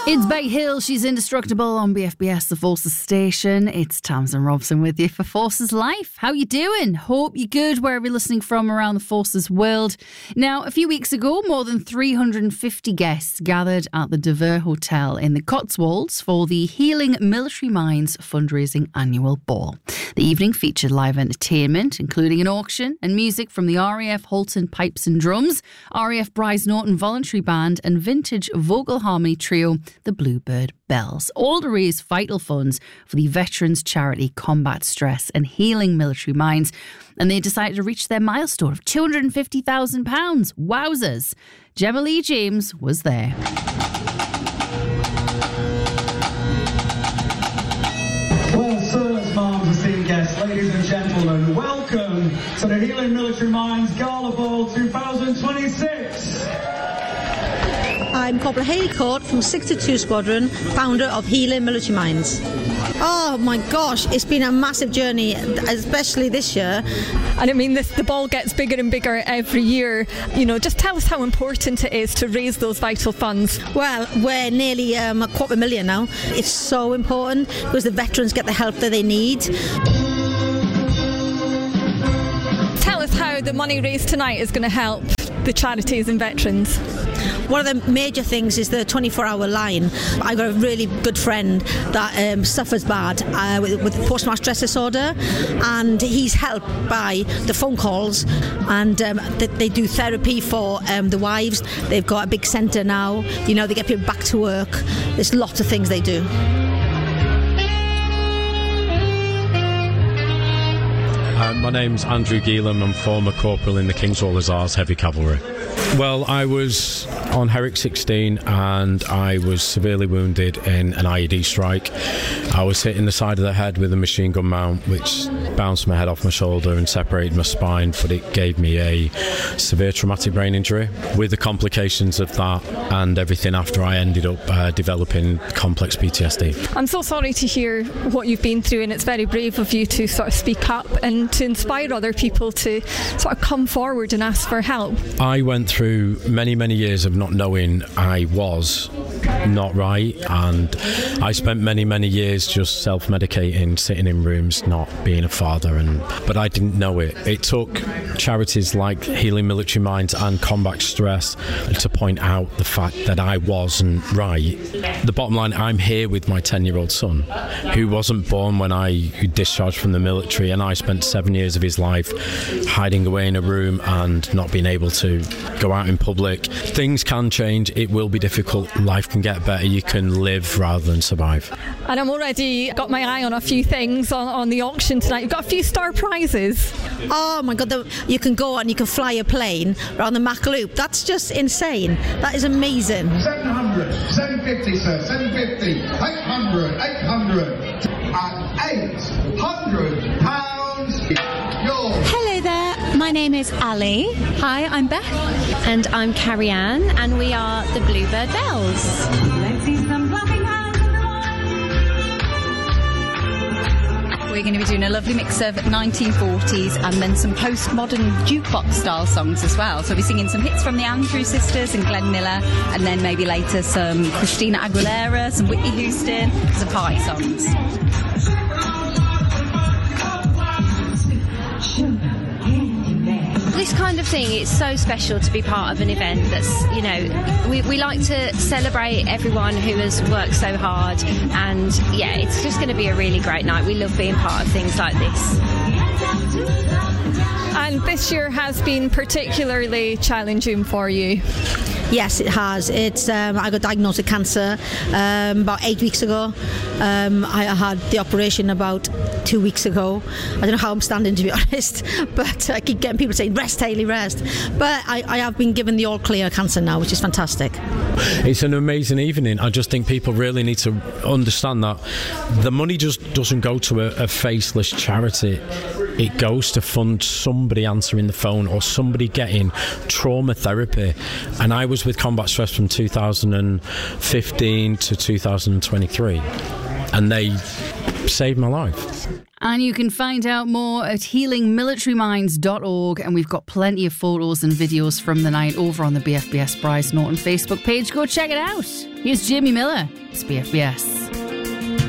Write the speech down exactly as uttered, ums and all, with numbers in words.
It's Becky Hill, she's indestructible on B F B S, the Forces station. It's Tamsin Robson with you for Forces Life. How you doing? Hope you're good wherever you're listening from around the Forces world. Now, a few weeks ago, more than three hundred fifty guests gathered at the De Vere Hotel in the Cotswolds for the Healing Military Minds fundraising annual ball. The evening featured live entertainment, including an auction and music from the R A F Halton Pipes and Drums, R A F Bryce Norton Voluntary Band and vintage vocal harmony trio, the Bluebird Bells, all to raise vital funds for the veterans charity Combat Stress and Healing Military Minds. And they decided to reach their milestone of two hundred fifty thousand pounds. Wowzers. Gemma Lee James was there. Well, sirs, mums, esteemed guests, ladies and gentlemen, welcome to the Healing Military Minds Gala Ball twenty twenty-six. I'm Corporal Hayley Court from sixty-two Squadron, founder of Healing Military Minds. Oh my gosh, it's been a massive journey, especially this year. And I mean, this, the ball gets bigger and bigger every year. You know, just tell us how important it is to raise those vital funds. Well, we're nearly um, a quarter million now. It's so important because the veterans get the help that they need. Tell us how the money raised tonight is going to help the charities and veterans. One of the major things is the twenty-four hour line. I've got a really good friend that um, suffers bad uh, with, with post-traumatic stress disorder, and he's helped by the phone calls, and um, they, they do therapy for um, the wives. They've got a big centre now. You know, they get people back to work. There's lots of things they do. Uh, my name's Andrew Geelan. I'm former corporal in the Kingswall Hussars Heavy Cavalry. Well, I was on Herrick sixteen and I was severely wounded in an I E D strike. I was hit in the side of the head with a machine gun mount, which bounced my head off my shoulder and separated my spine, but it gave me a severe traumatic brain injury. With the complications of that and everything after, I ended up uh, developing complex P T S D. I'm so sorry to hear what you've been through, and it's very brave of you to sort of speak up and to inspire other people to sort of come forward and ask for help. I went through many, many years of not knowing I was not right, and I spent many, many years just self-medicating, sitting in rooms, not being a father, and but I didn't know it. It took charities like Healing Military Minds and Combat Stress to point out the fact that I wasn't right. The bottom line, I'm here with my ten-year-old son, who wasn't born when I discharged from the military, and I spent seven years of his life hiding away in a room and not being able to go out in public. Things can change, it will be difficult, life can get better, you can live rather than survive. And I'm already got my eye on a few things on, on the auction tonight. You've got a few star prizes. Oh my God, the, you can go and you can fly a plane around the Mach Loop. That's just insane. That is amazing. seven hundred, seven fifty, sir, seven fifty, eight hundred, eight hundred, at eight hundred pounds. Yours. Hello there, my name is Ali. Hi, I'm Beth. And I'm Carrie Ann, and we are the Bluebird Bells. Let's see some clapping hands. We're going to be doing a lovely mix of nineteen forties and then some postmodern jukebox style songs as well. So we'll be singing some hits from the Andrew Sisters and Glenn Miller, and then maybe later some Christina Aguilera, some Whitney Houston, some party songs. This kind of thing, it's so special to be part of an event that's, you know, we, we like to celebrate everyone who has worked so hard, and yeah, it's just going to be a really great night. We love being part of things like this. And this year has been particularly challenging for you. Yes, it has. It's um, I got diagnosed with cancer um, about eight weeks ago. Um, I had the operation about two weeks ago. I don't know how I'm standing, to be honest, but I keep getting people saying, rest, Hayley, rest. But I, I have been given the all-clear cancer now, which is fantastic. It's an amazing evening. I just think people really need to understand that the money just doesn't go to a, a faceless charity. It goes to fund somebody answering the phone or somebody getting trauma therapy. And I was with Combat Stress from two thousand fifteen to two thousand twenty-three, and they saved my life. And you can find out more at healing military minds dot org, and we've got plenty of photos and videos from the night over on the B F B S Bryce Norton Facebook page. Go check it out. Here's Jamie Miller. It's B F B S.